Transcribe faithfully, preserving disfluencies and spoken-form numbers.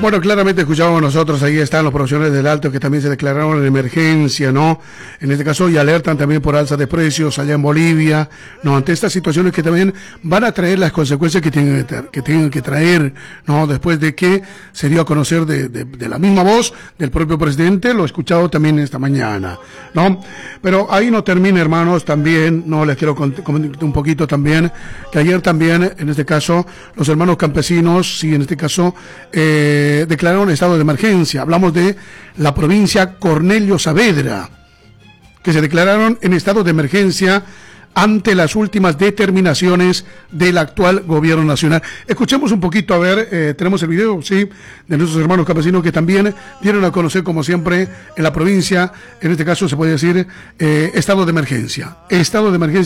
Bueno, claramente escuchábamos nosotros, ahí están los profesionales del Alto que también se declararon en emergencia, ¿no? En este caso, y alertan también por alza de precios allá en Bolivia, ¿no? Ante estas situaciones que también van a traer las consecuencias que tienen que, que, tienen que traer, ¿no? Después de que se dio a conocer de, de, de la misma voz del propio presidente, lo he escuchado también esta mañana, ¿no? Pero ahí no termina, hermanos, también, no les quiero comentar un poquito también, que ayer también, en este caso, los hermanos campesinos, sí, en este caso, eh, declararon estado de emergencia. Hablamos de la provincia Cornelio Saavedra, que se declararon en estado de emergencia ante las últimas determinaciones del actual gobierno nacional. Escuchemos un poquito, a ver, eh, tenemos el video, sí, de nuestros hermanos campesinos que también dieron a conocer, como siempre, en la provincia, en este caso se puede decir, eh, estado de emergencia. Estado de emergencia.